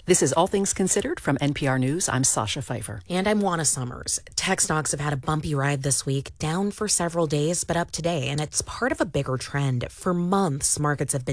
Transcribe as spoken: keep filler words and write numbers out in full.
This is All Things Considered from N P R News. I'm Sasha Pfeiffer. And I'm Juana Summers. Tech stocks have had a bumpy ride this week, down for several days, but up today. And it's part of a bigger trend. For months, markets have been